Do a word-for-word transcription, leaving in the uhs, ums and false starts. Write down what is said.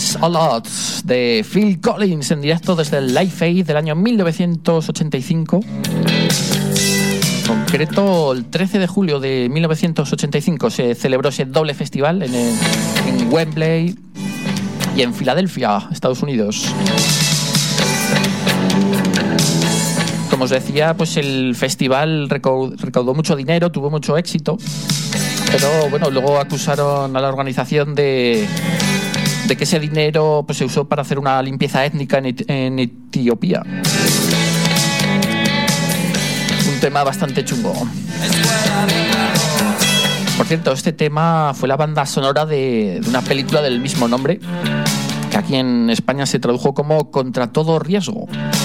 Means a Lot de Phil Collins en directo desde el Live Aid del año mil novecientos ochenta y cinco. En concreto, el trece de julio de mil novecientos ochenta y cinco se celebró ese doble festival en, el, en Wembley y en Filadelfia, Estados Unidos. Como os decía, pues el festival recaudó, recaudó mucho dinero, tuvo mucho éxito, pero bueno, luego acusaron a la organización de, de que ese dinero pues, se usó para hacer una limpieza étnica en, en Etiopía. Un tema bastante chungo. Por cierto, este tema fue la banda sonora de, de una película del mismo nombre, que aquí en España se tradujo como Contra todo riesgo.